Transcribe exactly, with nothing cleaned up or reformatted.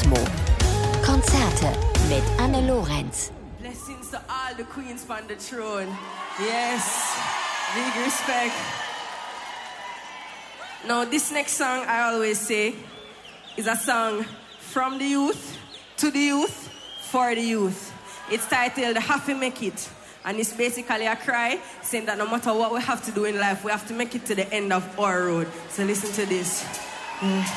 Kosmo. Konzerte mit Anne Lorenz. Blessings to all the queens on the throne. Yes, big respect. Now, this next song, I always say, is a song from the youth, to the youth, for the youth. It's titled Have to Make It. And it's basically a cry saying that no matter what we have to do in life, we have to make it to the end of our road. So listen to this. Yeah.